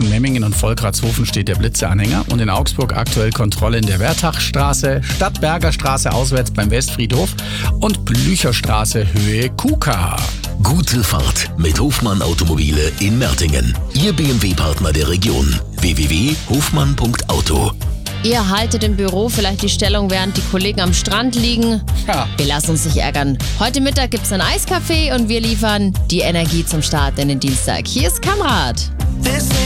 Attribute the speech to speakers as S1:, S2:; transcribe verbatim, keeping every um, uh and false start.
S1: zwischen Memmingen und Volkratshofen steht der Blitze-Anhänger und in Augsburg aktuell Kontrolle in der Wertachstraße, Stadtbergerstraße auswärts beim Westfriedhof und Blücherstraße Höhe Q K.
S2: Gute Fahrt mit Hofmann Automobile in Mertingen. Ihr B M W-Partner der Region. w w w punkt hofmann punkt auto.
S3: Ihr haltet im Büro vielleicht die Stellung, während die Kollegen am Strand liegen.
S1: Ja.
S3: Wir lassen uns nicht ärgern. Heute Mittag gibt's ein Eiskaffee und wir liefern die Energie zum Start in den Dienstag. Hier ist Kamrat.